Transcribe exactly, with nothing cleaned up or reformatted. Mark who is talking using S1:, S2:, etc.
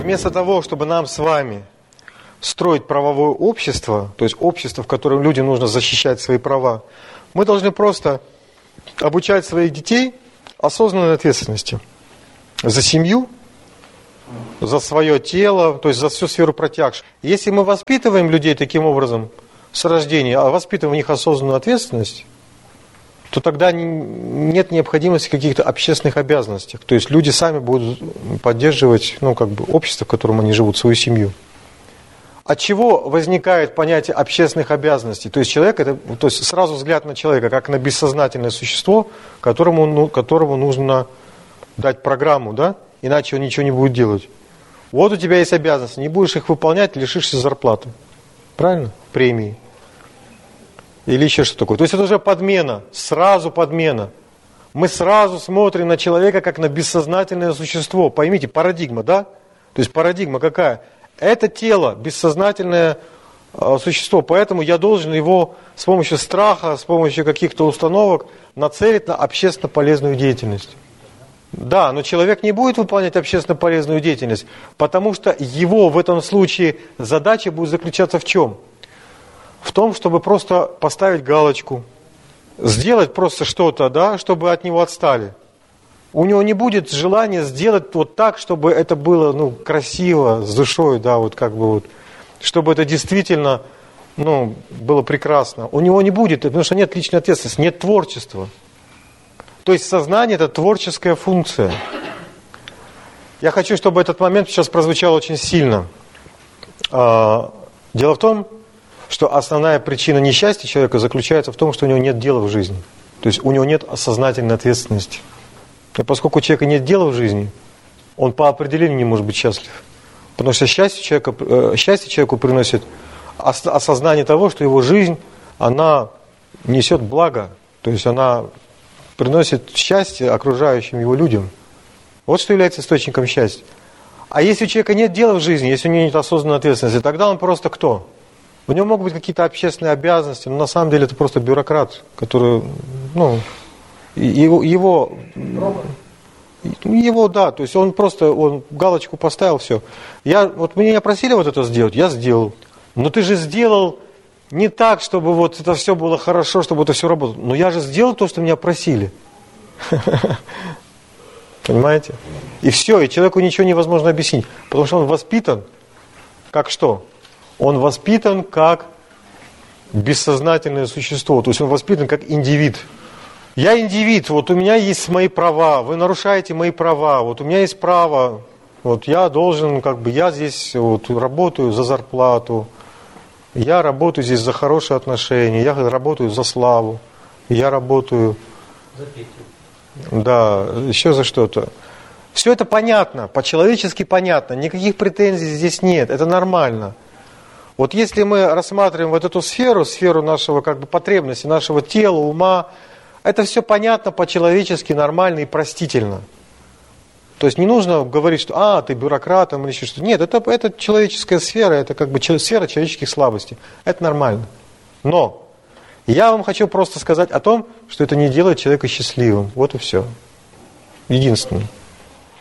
S1: вместо того, чтобы нам с вами строить правовое общество, то есть общество, в котором людям нужно защищать свои права, мы должны просто обучать своих детей осознанной ответственности за семью, за свое тело, то есть за всю сферу протягших. Если мы воспитываем людей таким образом с рождения, а воспитываем в них осознанную ответственность, то тогда нет необходимости в каких-то общественных обязанностях. То есть люди сами будут поддерживать, ну, как бы общество, в котором они живут, свою семью. От чего возникает понятие общественных обязанностей? То есть человек, это, то есть сразу взгляд на человека, как на бессознательное существо, которому, ну, которому нужно дать программу, да? Иначе он ничего не будет делать. Вот у тебя есть обязанности, не будешь их выполнять, лишишься зарплаты. Правильно? Премии. Или еще что такое. То есть это уже подмена, сразу подмена. Мы сразу смотрим на человека как на бессознательное существо. Поймите, парадигма, да? То есть парадигма какая? Это тело, бессознательное э, существо, поэтому я должен его с помощью страха, с помощью каких-то установок нацелить на общественно полезную деятельность. Да, но человек не будет выполнять общественно полезную деятельность, потому что его в этом случае задача будет заключаться в чем? В том, чтобы просто поставить галочку, сделать просто что-то, да, чтобы от него отстали. У него не будет желания сделать вот так, чтобы это было, ну, красиво, с душой, да, вот как бы вот, чтобы это действительно, ну, было прекрасно. У него не будет, потому что нет личной ответственности, нет творчества. То есть сознание – это творческая функция. Я хочу, чтобы этот момент сейчас прозвучал очень сильно. Дело в том, что основная причина несчастья человека заключается в том, что у него нет дела в жизни. То есть у него нет сознательной ответственности. И поскольку у человека нет дела в жизни, он по определению не может быть счастлив. Потому что счастье, человека, счастье человеку приносит осознание того, что его жизнь, она несет благо. То есть она приносит счастье окружающим его людям. Вот что является источником счастья. А если у человека нет дела в жизни, если у него нет осознанной ответственности, тогда он просто кто? У него могут быть какие-то общественные обязанности, но на самом деле это просто бюрократ, который, ну, его, его, его, да, то есть он просто, он галочку поставил, все. Я, вот меня просили вот это сделать, я сделал. Но ты же сделал не так, чтобы вот это все было хорошо, чтобы это все работало. Но я же сделал то, что меня просили. Понимаете? И все, и человеку ничего невозможно объяснить. Потому что он воспитан, как что? Он воспитан как бессознательное существо. То есть он воспитан как индивид. Я индивид, вот у меня есть мои права, вы нарушаете мои права, вот у меня есть право, вот я должен, как бы, я здесь вот работаю за зарплату, я работаю здесь за хорошие отношения, я работаю за славу, я работаю... За Петю. Да, еще за что-то. Все это понятно, по-человечески понятно, никаких претензий здесь нет, это нормально. Вот если мы рассматриваем вот эту сферу, сферу нашего, как бы, потребности, нашего тела, ума, это все понятно, по-человечески, нормально и простительно. То есть не нужно говорить, что а, ты бюрократ, там, или еще что-то. Нет, это, это человеческая сфера, это как бы сфера человеческих слабостей. Это нормально. Но я вам хочу просто сказать о том, что это не делает человека счастливым. Вот и все. Единственное.